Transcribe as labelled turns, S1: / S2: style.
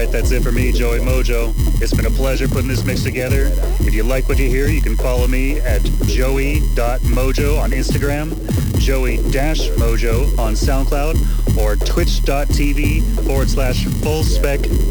S1: right, that's it for me, Joey Mojo. It's been a pleasure putting this mix together. If you like what you hear, you can follow me at joey.mojo on Instagram, joey-mojo on SoundCloud, or twitch.tv/fullspec